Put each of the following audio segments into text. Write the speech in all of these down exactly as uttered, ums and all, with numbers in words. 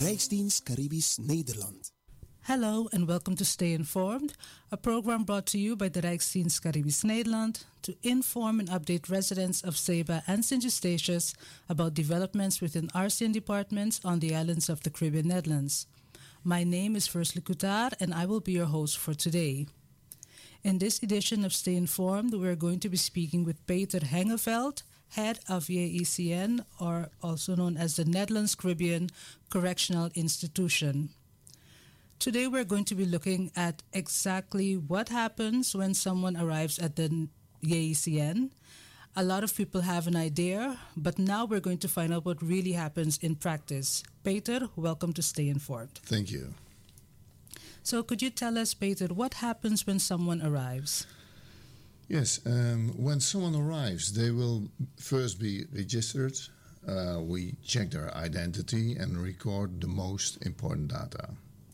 Rijksdienst Caribisch Nederland. Hello and welcome to Stay Informed, a program brought to you by the Rijksdienst Caribisch Nederland to inform and update residents of Ceiba and Saint Eustatius about developments within R C N departments on the islands of the Caribbean Netherlands. My name is Firstly Coutar and I will be your host for today. In this edition of Stay Informed, we're going to be speaking with Peter Hengeveld, head of J E C N, or also known as the Netherlands Caribbean Correctional Institution. Today we're going to be looking at exactly what happens when someone arrives at the J E C N. A lot of people have an idea, but now we're going to find out what really happens in practice. Peter, welcome to Stay Informed. Thank you. So could you tell us, Peter, what happens when someone arrives? Yes, um, when someone arrives, they will first be registered. Uh, we check their identity and record the most important data.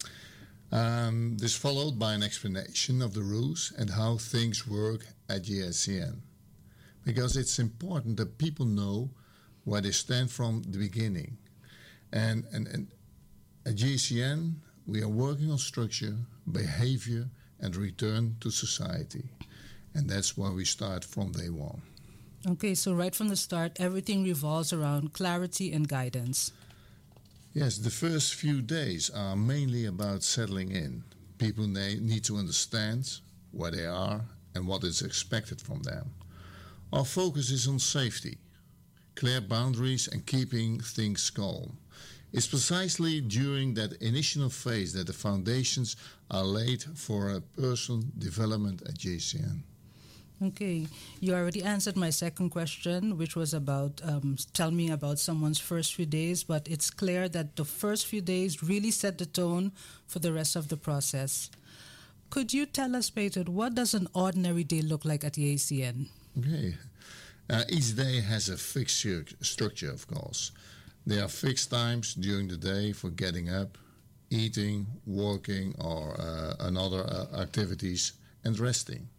Um, this followed by an explanation of the rules and how things work at J E C N. Because it's important that people know where they stand from the beginning. And, and, and at J E C N, we are working on structure, behavior, and return to society. And that's where we start from day one. Okay, so right from the start, everything revolves around clarity and guidance. Yes, the first few days are mainly about settling in. People na- need to understand where they are and what is expected from them. Our focus is on safety, clear boundaries, and keeping things calm. It's precisely during that initial phase that the foundations are laid for a personal development at J C N. Okay, you already answered my second question, which was about, um, tell me about someone's first few days, but it's clear that the first few days really set the tone for the rest of the process. Could you tell us, Peter, what does an ordinary day look like at J C N? Okay. Uh, each day has a fixed structure, of course. There are fixed times during the day for getting up, eating, working, or uh, another uh, activities, and resting.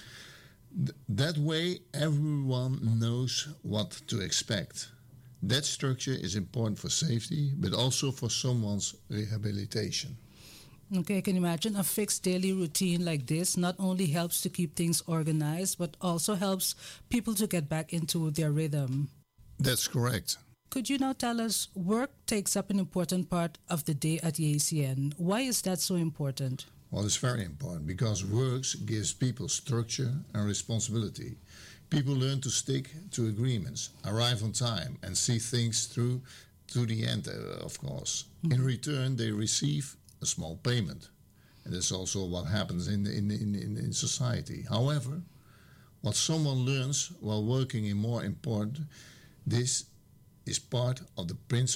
Th- that way, everyone knows what to expect. That structure is important for safety, but also for someone's rehabilitation. Okay, I can imagine a fixed daily routine like this not only helps to keep things organized, but also helps people to get back into their rhythm. That's correct. Could you now tell us, work takes up an important part of the day at J C N. Why is that so important? Well, it's very important because work gives people structure and responsibility. People learn to stick to agreements, arrive on time, and see things through to the end, uh, of course. Mm-hmm. In return, they receive a small payment. And that's also what happens in, in, in, in, in society. However, what someone learns while working is more important. This is part of the principle